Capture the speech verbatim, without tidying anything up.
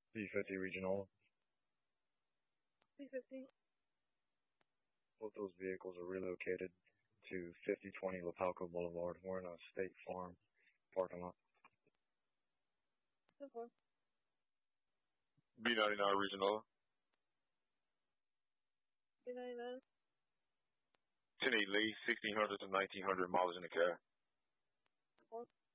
B fifty Regional. B fifty. Both those vehicles are relocated to fifty twenty Lapalco Boulevard. We're in a State Farm parking lot. Okay. B ninety-nine Regional. B ninety-nine. ten eight Lee, sixteen hundred to nineteen hundred miles in the car. Okay.